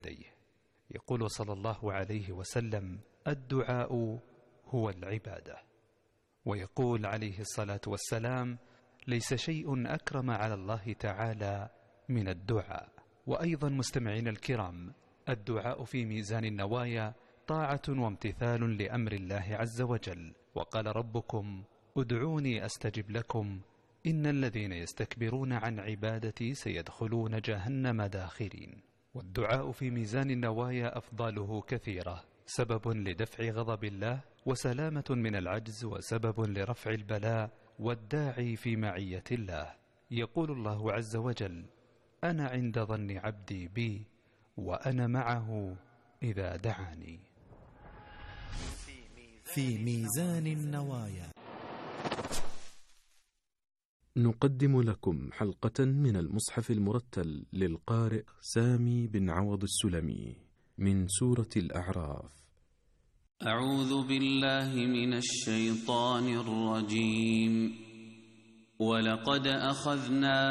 يديه. يقول صلى الله عليه وسلم: الدعاء هو العبادة. ويقول عليه الصلاة والسلام: ليس شيء أكرم على الله تعالى من الدعاء. وأيضا مستمعين الكرام، الدعاء في ميزان النوايا طاعة وامتثال لأمر الله عز وجل. وقال ربكم: ادعوني أستجب لكم إن الذين يستكبرون عن عبادتي سيدخلون جهنم داخرين. والدعاء في ميزان النوايا أفضاله كثيرة، سبب لدفع غضب الله، وسلامة من العجز، وسبب لرفع البلاء، والداعي في معية الله. يقول الله عز وجل: أنا عند ظن عبدي بي وأنا معه إذا دعاني. في ميزان النوايا نقدم لكم حلقة من المصحف المرتل للقارئ سامي بن عوض السلمي من سورة الأعراف. أعوذ بالله من الشيطان الرجيم. ولقد أخذنا